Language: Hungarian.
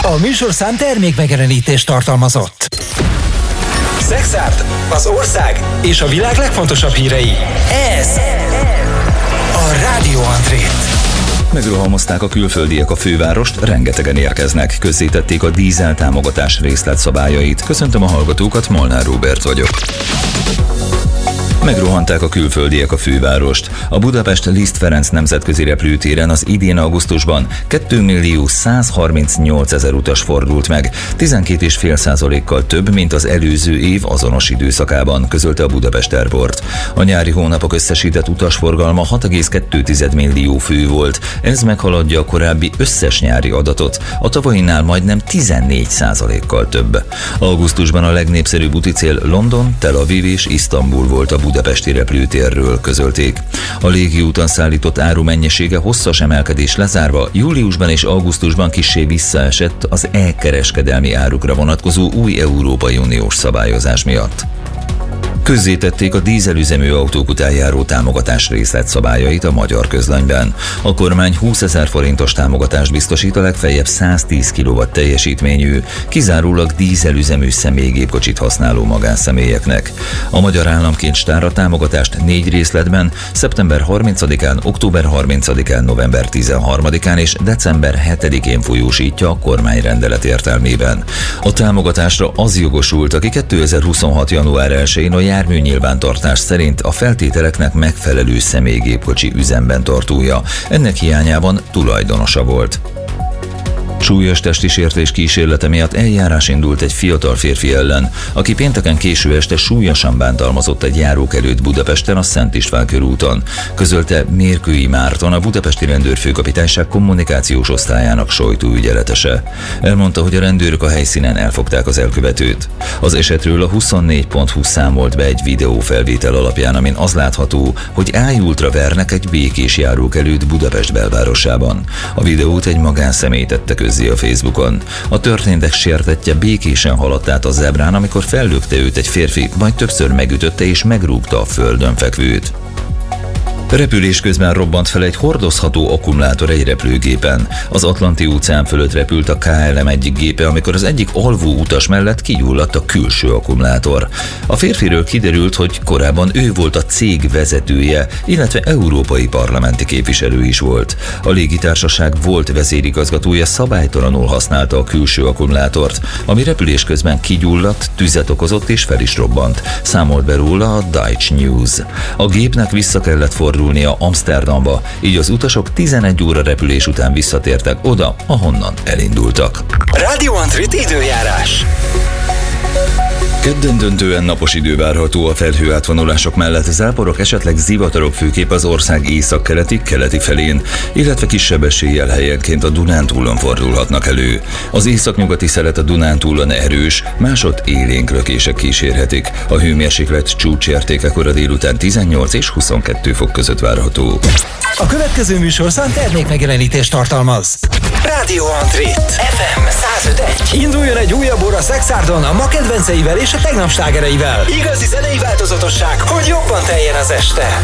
A műsorszám termékmegjelenítést tartalmazott. Szexárd, az ország és a világ legfontosabb hírei. Ez a Rádió Andrét. Megrohamozták a külföldiek a fővárost, rengetegen érkeznek. Közzétették a dízel támogatás részletszabályait. Köszöntöm a hallgatókat, Molnár Róbert vagyok. Megrohanták a külföldiek a fővárost. A Budapest Liszt Ferenc nemzetközi repülőtéren az idén augusztusban 2.138.000 utas fordult meg, 12,5%-kal több, mint az előző év azonos időszakában, közölte a Budapest Airport. A nyári hónapok összesített utasforgalma 6,2 millió fő volt. Ez meghaladja a korábbi összes nyári adatot, a tavalyinál majdnem 14%-kal több. Augusztusban a legnépszerűbb úticél London, Tel Aviv és Isztambul volt a budapesti repülőtérről, közölték. A légiúton szállított áru mennyisége hosszas emelkedés lezárva júliusban és augusztusban kissé visszaesett az e-kereskedelmi árukra vonatkozó új Európai Uniós szabályozás miatt. Közzétették a dízelüzemű autók után járó támogatás részletszabályait a Magyar Közlönyben. A kormány 20 000 forintos támogatást biztosít a legfeljebb 110 kW teljesítményű, kizárólag dízelüzemű személygépkocsit használó magánszemélyeknek. A Magyar Államkincstár a támogatást 4 részletben, szeptember 30-án, október 30-án, november 13-án és december 7-én folyósítja a kormányrendelet értelmében. A támogatásra az jogosult, aki 2026. január 1-én a járműnyilvántartás szerint a feltételeknek megfelelő személygépkocsi üzemben tartója. Ennek hiányában tulajdonosa volt. Súlyos testi sértés kísérlete miatt eljárás indult egy fiatal férfi ellen, aki pénteken késő este súlyosan bántalmazott egy járókelőt Budapesten a Szent István körúton, közölte Mérkői Márton, a budapesti rendőrfőkapitányság kommunikációs osztályának sajtóügyeletese. Elmondta, hogy a rendőrök a helyszínen elfogták az elkövetőt. Az esetről a 24.hu számolt be egy videófelvétel alapján, amin az látható, hogy ájultra vernek egy békés járókelőt Budapest belvárosában. A videót egy magánszemély tette közzé a Facebookon. A történtek sértettje békésen haladt át a zebrán, amikor fellökte őt egy férfi, majd többször megütötte és megrúgta a földön fekvőt. Repülés közben robbant fel egy hordozható akkumulátor egy repülőgépen. Az Atlanti-óceán fölött repült a KLM egyik gépe, amikor az egyik alvó utas mellett kigyulladt a külső akkumulátor. A férfiről kiderült, hogy korábban ő volt a cég vezetője, illetve európai parlamenti képviselő is volt. A légitársaság volt vezérigazgatója szabálytalanul használta a külső akkumulátort, ami repülés közben kigyulladt, tüzet okozott és fel is robbant, számolt be róla a Deutsche News. A gépnek vissza kellett fordulnia Amsterdamba, így az utasok 11 óra repülés után visszatértek oda, ahonnan elindultak. Rádió Andrét időjárás. Kedden döntően napos idő várható, a felhőátvonulások mellett záporok, esetleg zivatarok főképp az ország északkeleti felén, illetve kisebb eséllyel helyenként a Dunántúlon fordulhatnak elő. Az északnyugati szelet a Dunántúlon erős, másod élénk lökések kísérhetik. A hőmérséklet csúcsértéke kora délután 18 és 22 fok között várható. A következő műsorszám termékmegjelenítést tartalmaz. Rádió Andrét FM 105.1. Induljon egy újabb óra Szexárdon a ma kedvenceivel és a tegnap slágereivel. Igazi zenei változatosság, hogy jobban teljen az este.